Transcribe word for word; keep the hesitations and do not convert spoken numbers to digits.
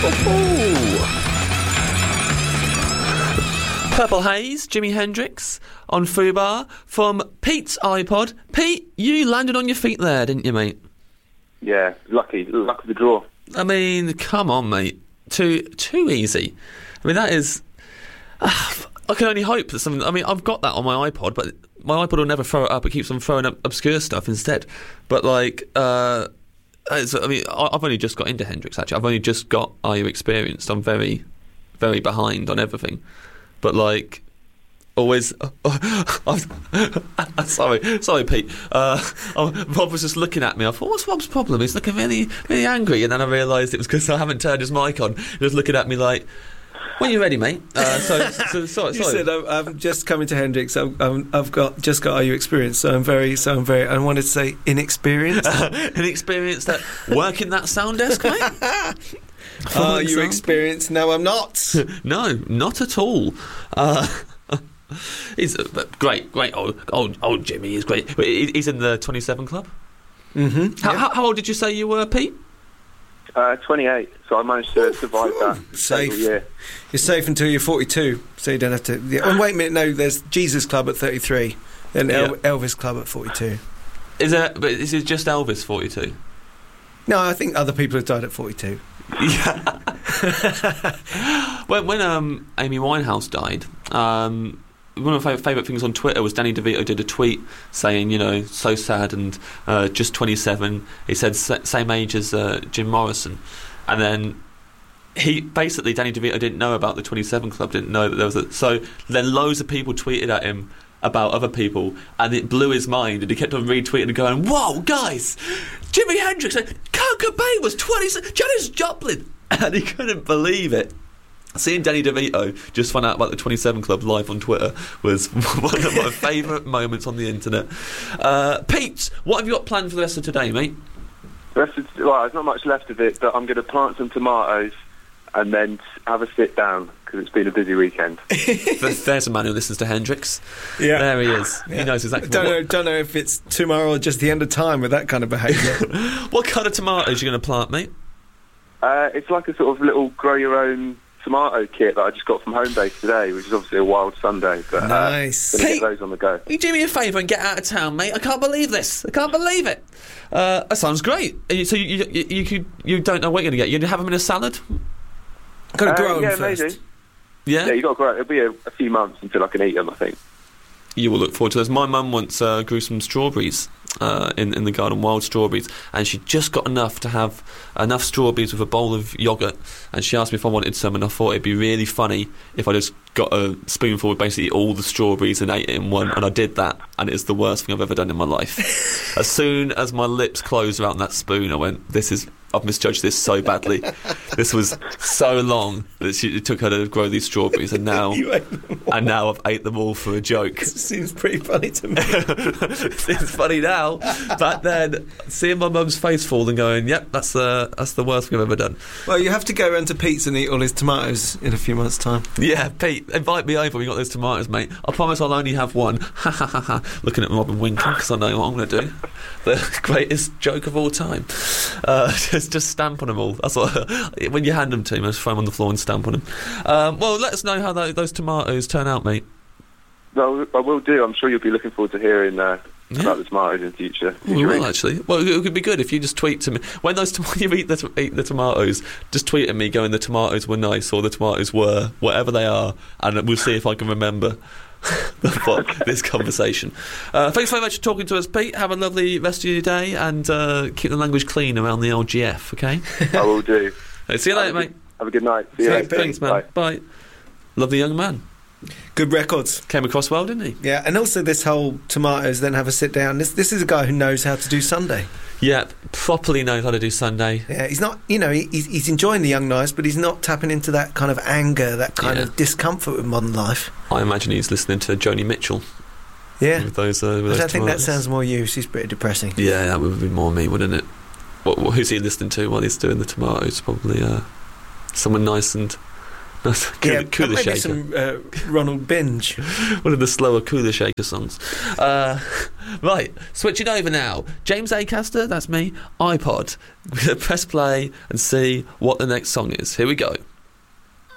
Purple Haze, Jimi Hendrix on Fubar from Pete's iPod. Pete, you landed on your feet there, didn't you, mate? Yeah, lucky, luck of the draw. I mean, come on, mate. Too too easy. I mean, that is... Uh, I can only hope that something... I mean, I've got that on my iPod, but my iPod will never throw it up. It keeps on throwing up obscure stuff instead. But, like... Uh, it's, I mean, I've only just got into Hendrix, actually. I've only just got Are You Experienced? I'm very, very behind on everything. But, like, always... Uh, sorry, sorry, Pete. Uh, oh, Rob was just looking at me. I thought, what's Rob's problem? He's looking really, really angry. And then I realised it was because I haven't turned his mic on. He was looking at me like, when you're ready, mate. Uh, so, so, sorry, you sorry. said, I'm, I'm just coming to Hendrix. I'm, I'm, I've got just got Are You Experienced? So I'm very, so I'm very... I wanted to say inexperienced. Inexperienced at working that sound desk, mate? Are you experienced? No, I'm not. No, not at all. Uh, he's uh, great, great old, old, old Jimmy. He's great. He's in the twenty-seven Club. Mm-hmm. How, yeah. how, how old did you say you were, Pete? Uh, twenty-eight. So I managed to Oof, survive that. Safe. Year. You're safe until you're forty-two, so you don't have to. Yeah. Oh, wait a minute. No, there's Jesus Club at thirty-three, then El- Yeah. Elvis Club at forty-two. Is it? But is it just Elvis forty-two? No, I think other people have died at forty-two. Yeah. when when um, Amy Winehouse died, um, one of my favourite things on Twitter was Danny DeVito did a tweet saying, you know, so sad and uh, just twenty-seven. He said s- same age as uh, Jim Morrison, and then he basically Danny DeVito didn't know about the twenty-seven Club, didn't know that there was a. So then loads of people tweeted at him about other people, and it blew his mind, and he kept on retweeting and going, whoa, guys, Jimi Hendrix, Kurt Cobain was twenty-seven, Janis Joplin, and he couldn't believe it. Seeing Danny DeVito just find out about the twenty-seven Club live on Twitter was one of my favourite moments on the internet. Uh, Pete, what have you got planned for the rest of today, mate? The rest of, well, there's not much left of it, but I'm going to plant some tomatoes and then have a sit down because it's been a busy weekend. There's a man who listens to Hendrix. Yeah. There he is. Yeah. He knows exactly Don't what... know. Don't know if it's tomorrow or just the end of time with that kind of behaviour. What kind of tomatoes are you going to plant, mate? Uh, it's like a sort of little grow your own tomato kit that I just got from Homebase today, which is obviously a wild Sunday. But Nice. uh, gonna Pete, get those on the go. Will you do me a favour and get out of town, mate? I can't believe this. I can't believe it. Uh, that sounds great. And you- So you you, you, could, you don't know what you're going to get. You're going to have them in a salad? Got to Uh, grow them yeah, first. maybe. Yeah? Yeah, you got to grow it. It'll be a, a few months until I can eat them, I think. You will look forward to those. My mum once uh, grew some strawberries uh, in, in the garden, wild strawberries, and she just got enough to have enough strawberries with a bowl of yoghurt, and she asked me if I wanted some, and I thought it'd be really funny if I just got a spoonful with basically all the strawberries and ate it in one, and I did that, and it's the worst thing I've ever done in my life. As soon as my lips closed around that spoon, I went, this is... I've misjudged this so badly. This was so long that she, it took her to grow these strawberries, and now You ate them all. and now I've ate them all for a joke. It seems pretty funny to me. It's funny now. Back then, seeing my mum's face fall and going, "Yep, that's the that's the worst thing I've ever done." Well, you have to go round to Pete's and eat all his tomatoes in a few months' time. Yeah, Pete, invite me over when you got those tomatoes, mate. I promise I'll only have one. Ha ha ha ha. Looking at Robin winking because I know what I'm going to do. The greatest joke of all time. Uh, just just stamp on them all. That's what. When you hand them to me, just throw them on the floor and stamp on them. Um, well, let us know how tho- those tomatoes turn out, mate. Well, I will do. I'm sure you'll be looking forward to hearing uh, Yeah. about the tomatoes in the future. We future will weeks. actually. Well, it could be good if you just tweet to me when those when you eat the to- eat the tomatoes. Just tweet at me going the tomatoes were nice or the tomatoes were whatever they are, and we'll see if I can remember this conversation. Uh, thanks very much for talking to us, Pete. Have a lovely rest of your day, and uh, keep the language clean around the L G F. Okay. I will do. Right, see you later, Have a mate. good- Have a good night. See you See you, later. Pete. Thanks, man. Bye. Bye. Lovely young man. Good records. Came across well, didn't he? Yeah, and also this whole tomatoes, then have a sit down. This this is a guy who knows how to do Sunday. Yeah, properly knows how to do Sunday. Yeah, he's not, you know, he, he's, he's enjoying the young nice, but he's not tapping into that kind of anger, that kind Yeah. of discomfort with modern life. I imagine he's listening to Joni Mitchell. Yeah, With those, uh, with I those don't think that tomatoes. sounds more you. She's pretty depressing. Yeah, that would be more me, wouldn't it? What, what, who's he listening to while he's doing the tomatoes? Probably uh, someone nice and nice. Cooler, Yeah, Cooler maybe Shaker. some uh, Ronald Binge. One of the slower Cooler Shaker songs. Uh, Right, switching over now. James Acaster, that's me, iPod. We're going to press play and see what the next song is. Here we go.